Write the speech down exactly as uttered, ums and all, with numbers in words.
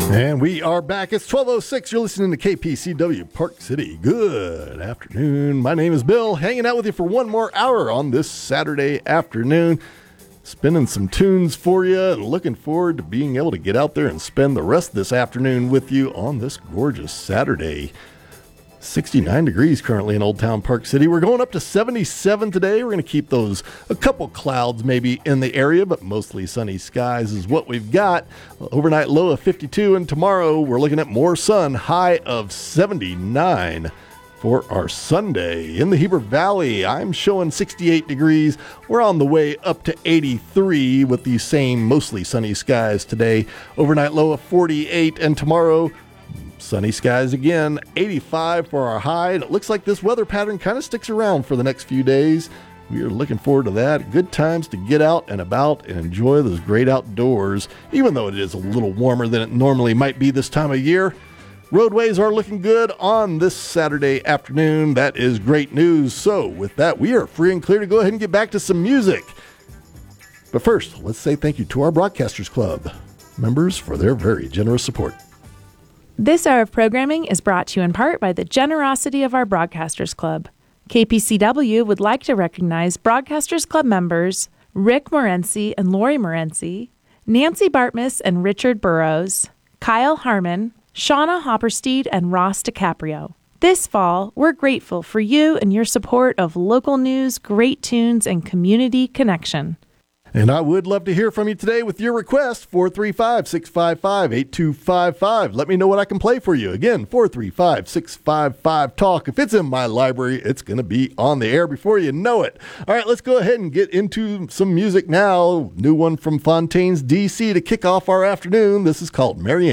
And we are back. It's twelve oh six. You're listening to K P C W Park City. Good afternoon. My name is Bill, hanging out with you for one more hour on this Saturday afternoon. Spinning some tunes for you and looking forward to being able to get out there and spend the rest of this afternoon with you on this gorgeous Saturday. sixty-nine degrees currently in Old Town Park City. We're going up to seventy-seven today. We're going to keep those, a couple clouds maybe in the area, but mostly sunny skies is what we've got. Overnight low of fifty-two, and tomorrow we're looking at more sun, high of seventy-nine for our Sunday. In the Heber Valley, I'm showing sixty-eight degrees. We're on the way up to eighty-three with these same mostly sunny skies today. Overnight low of forty-eight, and tomorrow sunny skies again, eighty-five for our high, and it looks like this weather pattern kind of sticks around for the next few days. We are looking forward to that. Good times to get out and about and enjoy those great outdoors, even though it is a little warmer than it normally might be this time of year. Roadways are looking good on this Saturday afternoon. That is great news. So with that, we are free and clear to go ahead and get back to some music. But first, let's say thank you to our Broadcasters Club members for their very generous support. This hour of programming is brought to you in part by the generosity of our Broadcasters Club. K P C W would like to recognize Broadcasters Club members Rick Morency and Lori Morency, Nancy Bartmus and Richard Burrows, Kyle Harmon, Shauna Hoppersteed, and Ross DiCaprio. This fall, we're grateful for you and your support of local news, great tunes, and community connection. And I would love to hear from you today with your request, four three five, six five five, eight two five five. Let me know what I can play for you. Again, four three five, six five five, talk. If it's in my library, it's going to be on the air before you know it. All right, let's go ahead and get into some music now. New one from Fontaine's D C to kick off our afternoon. This is called Marianne.